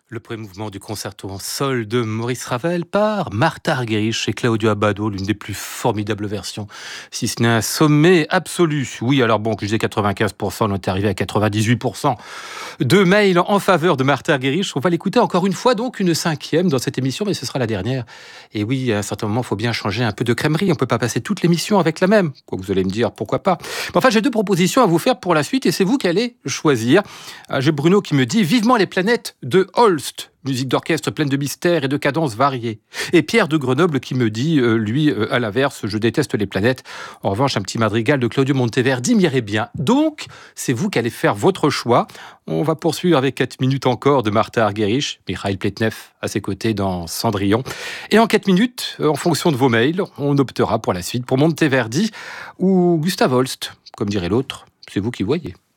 Le premier mouvement du concerto en sol de Maurice Ravel par Martha Argerich et Claudio Abbado, l'une des plus formidables versions, si ce n'est un sommet absolu. Oui, alors bon, que je disais 95%, on est arrivé à 98% de mails en faveur de Martha Argerich. On va l'écouter encore une fois, donc une cinquième dans cette émission, mais ce sera la dernière. Et oui, à un certain moment, il faut bien changer un peu de crèmerie. On ne peut pas passer toute l'émission avec la même. Quoi, vous allez me dire, pourquoi pas. Mais enfin, j'ai deux propositions à vous faire pour la suite et c'est vous qui allez choisir. J'ai Bruno qui me dit « Vivement les planètes de Holst ». Musique d'orchestre pleine de mystères et de cadences variées. Et Pierre de Grenoble qui me dit, lui, à l'inverse, je déteste les planètes. En revanche, un petit madrigal de Claudio Monteverdi m'irait bien. Donc, c'est vous qui allez faire votre choix. On va poursuivre avec 4 minutes encore de Martha Argerich, Mikhail Pletnev à ses côtés dans Cendrillon. Et en 4 minutes, en fonction de vos mails, on optera pour la suite pour Monteverdi ou Gustav Holst, comme dirait l'autre. C'est vous qui voyez.